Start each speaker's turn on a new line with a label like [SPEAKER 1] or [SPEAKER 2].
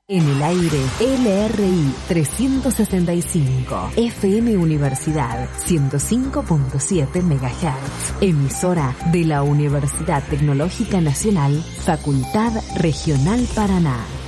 [SPEAKER 1] En el aire, LRI 365, FM Universidad 105.7 MHz, emisora de la Universidad Tecnológica Nacional, Facultad Regional Paraná.